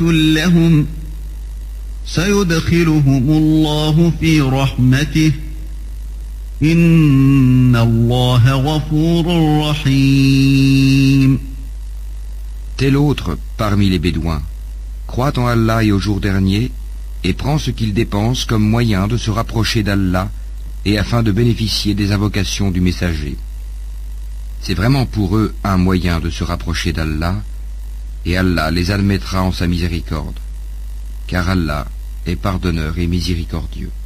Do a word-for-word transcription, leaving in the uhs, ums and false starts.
لهم سيدخلهم الله في رحمته إن الله غفور رحيم. Tel autre, parmi les Bédouins, croit en Allah et au jour dernier, et prend ce qu'il dépense comme moyen de se rapprocher d'Allah et afin de bénéficier des invocations du messager. C'est vraiment pour eux un moyen de se rapprocher d'Allah, et Allah les admettra en sa miséricorde, car Allah est pardonneur et miséricordieux.